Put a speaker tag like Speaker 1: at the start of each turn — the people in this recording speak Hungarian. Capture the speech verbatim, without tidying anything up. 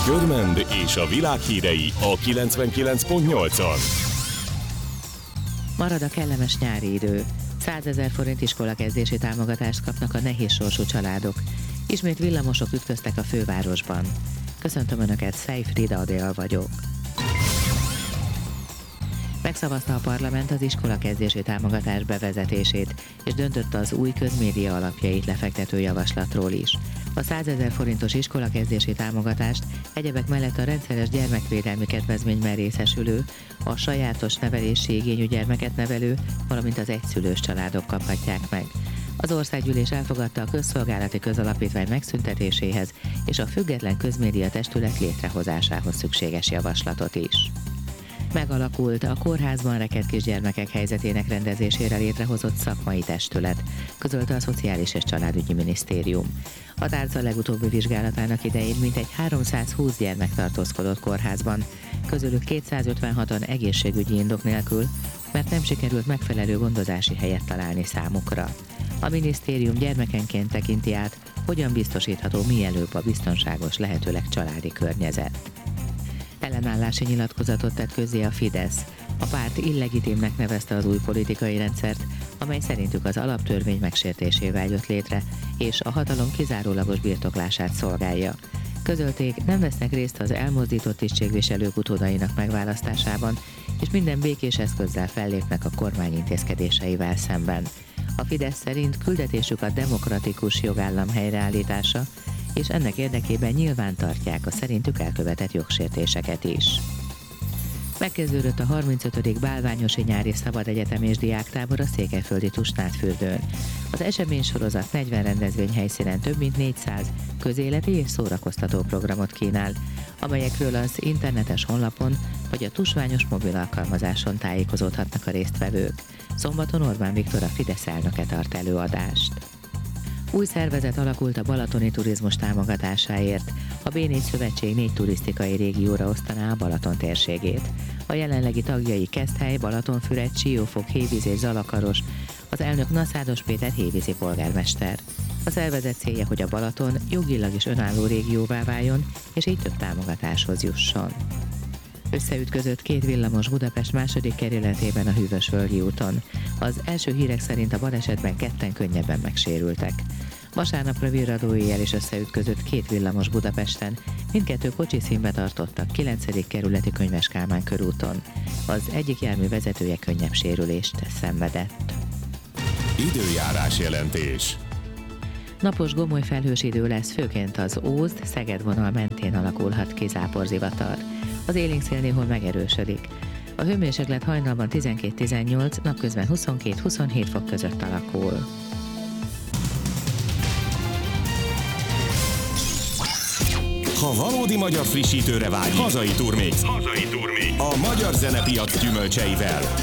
Speaker 1: Körmend és a világ hírei a kilencvenkilenc pont nyolcon.
Speaker 2: Marad a kellemes nyári idő. százezer forint iskolakezdési támogatást kapnak a nehéz sorsú családok. Ismét villamosok ütköztek a fővárosban. Köszöntöm Önöket, Szej Frida Adél vagyok. Megszavazta a parlament az iskolakezdési támogatás bevezetését, és döntött az új közmédia alapjait lefektető javaslatról is. A százezer forintos iskolakezdési támogatást egyebek mellett a rendszeres gyermekvédelmi kedvezményben részesülő, a sajátos nevelési igényű gyermeket nevelő, valamint az egyszülős családok kaphatják meg. Az országgyűlés elfogadta a közszolgálati közalapítvány megszüntetéséhez és a független közmédia testület létrehozásához szükséges javaslatot is. Megalakult a kórházban rekedt kisgyermekek helyzetének rendezésére létrehozott szakmai testület, közölte a Szociális és Családügyi Minisztérium. A tárca legutóbbi vizsgálatának idején mintegy háromszázhúsz gyermek tartózkodott kórházban, közülük kétszázötvenhatan egészségügyi indok nélkül, mert nem sikerült megfelelő gondozási helyet találni számukra. A minisztérium gyermekenként tekinti át, hogyan biztosítható mielőbb a biztonságos, lehetőleg családi környezet. Ellenállási nyilatkozatot tett közzé a Fidesz. A párt illegitimnek nevezte az új politikai rendszert, amely szerintük az alaptörvény megsértésével jött létre, és a hatalom kizárólagos birtoklását szolgálja. Közölték, nem vesznek részt az elmozdított tisztségviselők utódainak megválasztásában, és minden békés eszközzel fellépnek a kormány intézkedéseivel szemben. A Fidesz szerint küldetésük a demokratikus jogállam helyreállítása, és ennek érdekében nyilván tartják a szerintük elkövetett jogsértéseket is. Megkezdődött a harmincötödik Bálványosi Nyári Szabad Egyetem és Diáktábor a székelyföldi Tusnádfürdőn. Az eseménysorozat negyven rendezvényhelyszínen több mint négyszáz közéleti és szórakoztató programot kínál, amelyekről az internetes honlapon vagy a tusványos mobil alkalmazáson tájékozódhatnak a résztvevők. Szombaton Orbán Viktor, a Fidesz elnöke tart előadást. Új szervezet alakult a balatoni turizmus támogatásáért. A bé négy szövetség négy turisztikai régióra osztaná a Balaton térségét. A jelenlegi tagjai Keszthely, Balatonfüred, Siófok, Hévíz és Zalakaros, az elnök Naszádos Péter hévízi polgármester. A szervezet célja, hogy a Balaton jogilag is önálló régióvá váljon, és így több támogatáshoz jusson. Összeütközött két villamos Budapest második kerületében a Hűvösvölgyi úton. Az első hírek szerint a balesetben ketten könnyebben megsérültek. Vasárnapra virradó éjjel is összeütközött két villamos Budapesten, mindkettő kocsiszínbe tartottak kilencedik kerületi Könyves Kálmán körúton. Az egyik jármű vezetője könnyebb sérülést szenvedett.
Speaker 1: Időjárás jelentés.
Speaker 2: Napos gomoly felhős idő lesz, főként az Ózd-Szeged vonal mentén alakulhat ki záporzivatar. Az élénk szél néhol megerősödik. A hőmérséklet hajnalban tizenkét-tizennyolc, napközben huszonkettő-huszonhét fok között alakul.
Speaker 1: Ha valódi magyar frissítőre vágy, hazai turmix. Hazai turmix. A magyar zenepiac gyümölcseivel.